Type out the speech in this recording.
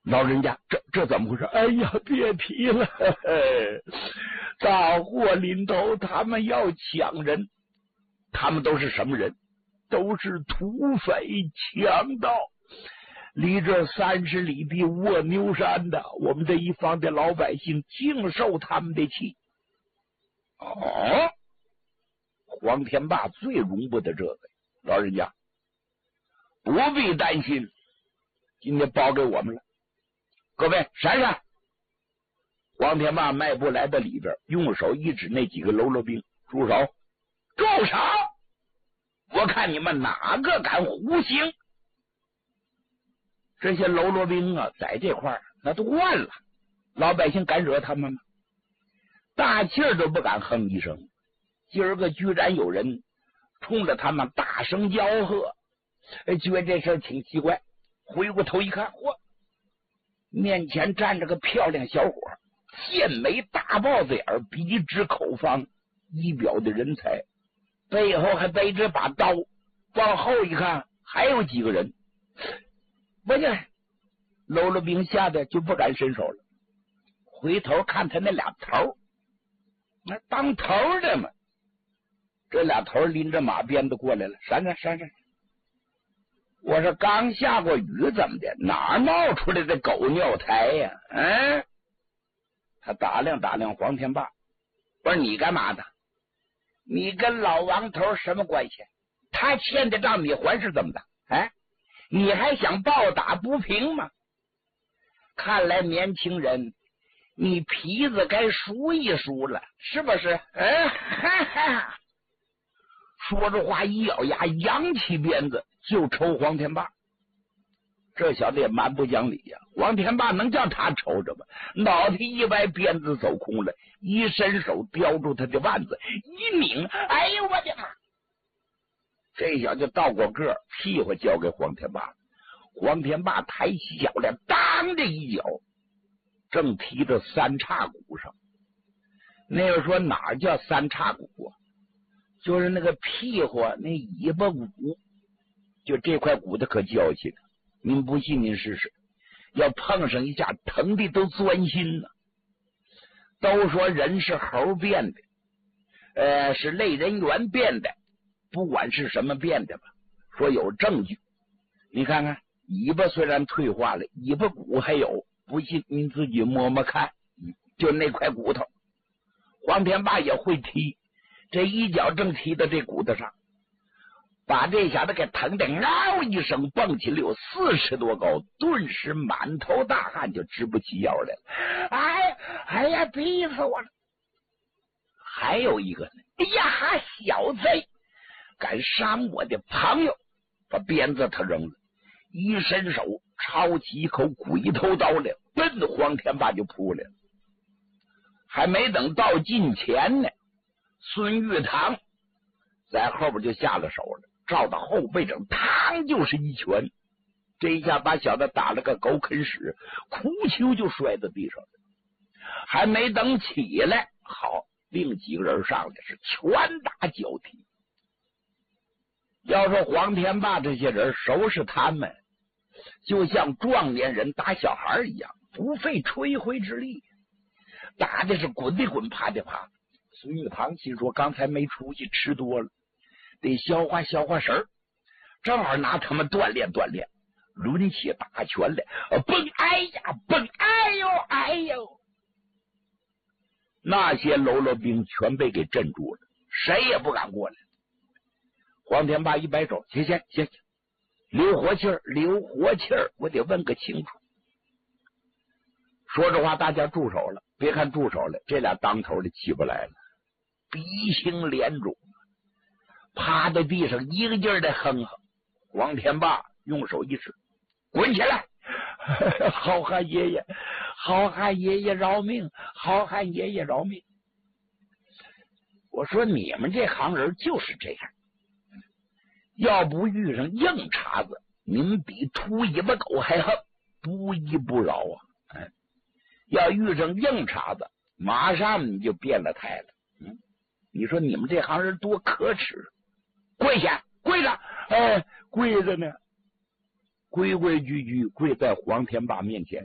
老人家，这怎么回事？哎呀，别提了，呵呵，大祸临头，他们要抢人。他们都是什么人？都是土匪强盗，离这30里地卧牛山的，我们这一方的老百姓尽受他们的气。哦，黄天霸最容不得这个。老人家不必担心，今天包给我们了。各位闪闪！黄天霸迈步来到里边，用手一指那几个喽啰兵，住手！住手！我看你们哪个敢胡行！这些喽啰兵啊，在这块那都惯了，老百姓敢惹他们吗？大气儿都不敢哼一声。今儿个居然有人冲着他们大声吆喝，觉得这事挺奇怪。回过头一看，嚯，面前站着个漂亮小伙，剑眉大豹子眼，笔直口方，仪表的人才，背后还背着把刀。往后一看，还有几个人。不是，喽啰兵吓得就不敢伸手了。回头看他那俩头，那当头的嘛，这俩头拎着马鞭子过来了。闪闪闪闪！我说刚下过雨，怎么的？哪儿冒出来的狗尿苔呀？他打量打量黄天霸，我说你干嘛的？你跟老王头什么关系？他欠的账你还是怎么的？你还想抱打不平吗？看来年轻人，你皮子该梳一梳了，是不是？哈哈！说着话一咬牙，扬起鞭子就抽黄天霸。这小子也蛮不讲理呀！黄天霸能叫他抽着吗？脑袋一歪，鞭子走空了，一伸手叼住他的腕子，一拧，哎呦我的妈！这小子倒过个，屁股交给黄天霸。黄天霸抬起脚来，当着一脚，正踢到三叉骨上。那个说哪叫三叉骨啊？就是那个屁股那尾巴骨，就这块骨头可娇气了。您不信您试试，要碰上一下，疼的都钻心了。都说人是猴变的，是类人猿变的，不管是什么变的吧，说有证据。你看看尾巴虽然退化了，尾巴骨还有，不信您自己摸摸看，就那块骨头。黄天霸也会踢，这一脚正踢到这骨头上，把这小子给疼的嗷一声蹦起了有40多高，顿时满头大汗，就直不起腰来了。哎呀，逼死我了！还有一个呢，哎呀，小贼，敢伤我的朋友！把鞭子他扔了，一伸手抄起一口鬼头刀来，奔着黄天霸就扑来了。还没等到近前呢，孙玉堂在后边就下了手了，照到后背上，嘡就是一拳。这一下把小子打了个狗啃屎，哭丘就摔在地上了。还没等起来，好，另几个人上来是拳打脚踢。要说黄天霸这些人收拾他们，就像壮年人打小孩一样，不费吹灰之力，打的是滚的滚，爬的爬。孙玉堂心说刚才没出息，吃多了，得消化消化神儿，正好拿他们锻炼锻炼。抡起大拳来，蹦，哎呀，蹦，哎呦，哎呦！那些喽啰兵全被给镇住了，谁也不敢过来。黄天霸一摆手，行，留活气儿，留活气儿，我得问个清楚。说着话，大家住手了。别看住手了，这俩当头的起不来了，鼻青脸肿，趴在地上一个劲儿的哼哼。黄天霸用手一指，滚起来！好汉爷爷，好汉爷爷饶命！好汉爷爷饶命！我说你们这行人就是这样，要不遇上硬茬子，你们比秃尾巴狗还横，不依不饶啊！要遇上硬茬子，马上你就变了态了。你说你们这行人多可耻！跪下，跪着，跪着呢，规规矩矩跪在黄天霸面前。